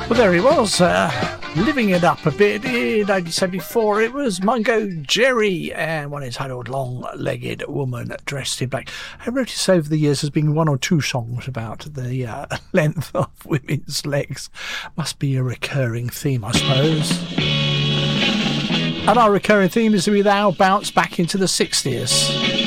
Well, there he was, living it up a bit in 1974. It was Mungo Jerry and one entitled Long-Legged Woman Dressed in Black. I noticed over the years there's been one or two songs about the length of women's legs. Must be a recurring theme, I suppose. And our recurring theme is we now bounce back into the 60s.